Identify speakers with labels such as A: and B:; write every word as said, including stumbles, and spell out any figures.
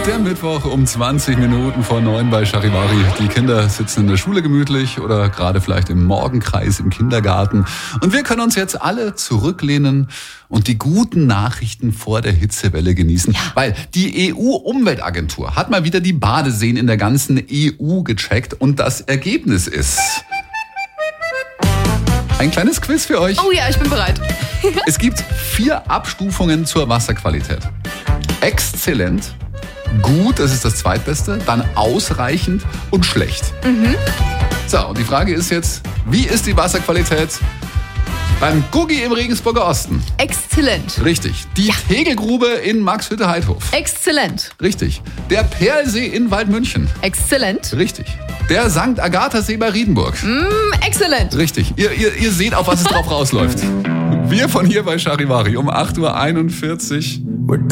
A: Der Mittwoch um zwanzig Minuten vor neun bei Charivari. Die Kinder sitzen in der Schule gemütlich oder gerade vielleicht im Morgenkreis im Kindergarten. Und wir können uns jetzt alle zurücklehnen und die guten Nachrichten vor der Hitzewelle genießen. Ja. Weil die E U-Umweltagentur hat mal wieder die Badeseen in der ganzen E U gecheckt und das Ergebnis ist... Ein kleines Quiz für euch.
B: Oh ja, ich bin bereit.
A: Es gibt vier Abstufungen zur Wasserqualität. Exzellent, gut, das ist das zweitbeste, dann ausreichend und schlecht. Mhm. So, und die Frage ist jetzt, wie ist die Wasserqualität beim Guggi im Regensburger Osten?
B: Exzellent.
A: Richtig. Die ja. Tegelgrube in Maxhütte-Heidhof.
B: Exzellent.
A: Richtig. Der Perlsee in Waldmünchen.
B: Exzellent.
A: Richtig. Der Sankt Agatha-See bei Riedenburg.
B: Mm, exzellent.
A: Richtig. Ihr, ihr, ihr seht, auf was es drauf rausläuft. Wir von hier bei Charivari um acht Uhr einundvierzig.